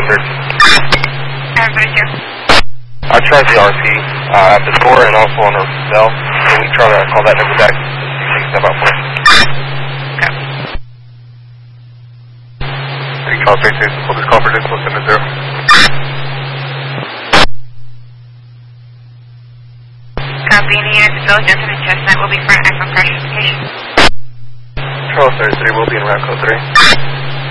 answered. Everybody too. I tried the RP at the door and also on our cell. Can we try to call that number back? You can step out for us. Okay. Take call 36. We'll just call for Dismal 70. Copy. Any units of Village Incident Chestnut will be front and from pressure indication. Charles 33 will be in route code 3.